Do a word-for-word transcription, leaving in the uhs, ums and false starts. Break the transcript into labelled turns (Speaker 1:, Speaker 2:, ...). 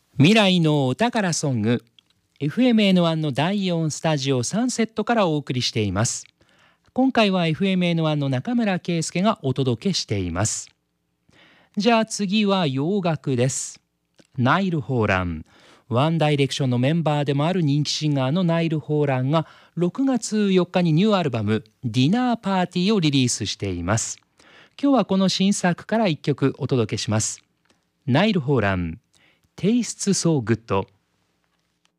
Speaker 1: 未来のお宝ソング エフエムエヌワン のだいよんスタジオサンセットからお送りしています。今回は エフエムエヌワン の中村圭介がお届けしています。じゃあ次は洋楽です。ナイル・ホーラン、ワンダイレクションのメンバーでもある人気シンガーのナイル・ホーランがろくがつよっかにニューアルバムディナーパーティーをリリースしています。今日はこの新作からいっきょくお届けします。ナイル・ホーラン、Tastes So Good